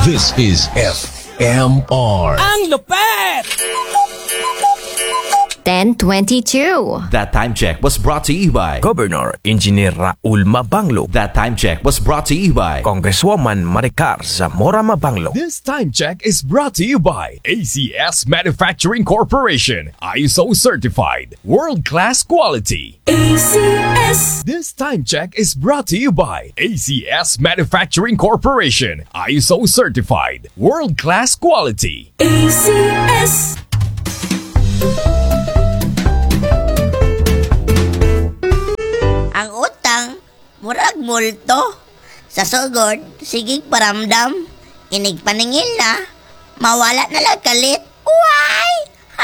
This is FMR. Ang lupet! 10:22. That time check was brought to you by Governor Engineer Raul Mabanglo, That time check was brought to you by Congresswoman Maricar Zamora Mabanglo. This time check is brought to you by ACS Manufacturing Corporation, ISO certified, world-class quality. ACS. This time check is brought to you by ACS Manufacturing Corporation, ISO certified, world-class quality. ACS. Ang utang, murag multo. Sa sugod, sigig paramdam. Inig paningil na, mawala na lang kalit. Uy!